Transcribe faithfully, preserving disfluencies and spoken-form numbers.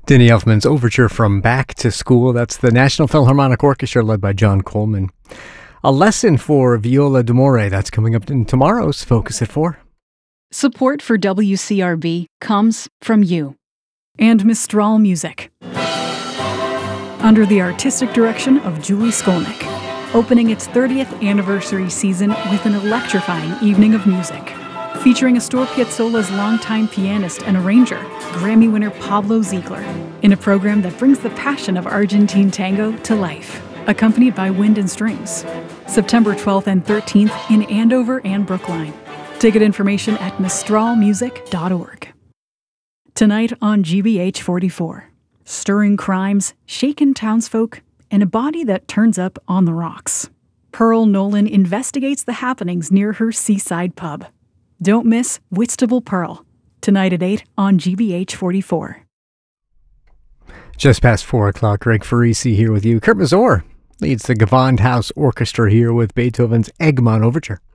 Danny Elfman's Overture from Back to School. That's the National Philharmonic Orchestra led by John Coleman. A lesson for viola d'amore. That's coming up in tomorrow's Focus at four. Support for W C R B comes from you and Mistral Music. Under the artistic direction of Julie Skolnick, opening its thirtieth anniversary season with an electrifying evening of music, featuring Astor Piazzolla's longtime pianist and arranger, Grammy winner Pablo Ziegler, in a program that brings the passion of Argentine tango to life, accompanied by wind and strings. September twelfth and thirteenth in Andover and Brookline. Ticket information at mistral music dot org. Tonight on G B H forty-four, stirring crimes, shaken townsfolk, and a body that turns up on the rocks. Pearl Nolan investigates the happenings near her seaside pub. Don't miss Whitstable Pearl, tonight at eight on G B H forty-four. Just past four o'clock, Greg Farisi here with you. Kurt Mazur leads the Gewandhaus Orchestra here with Beethoven's Egmont Overture.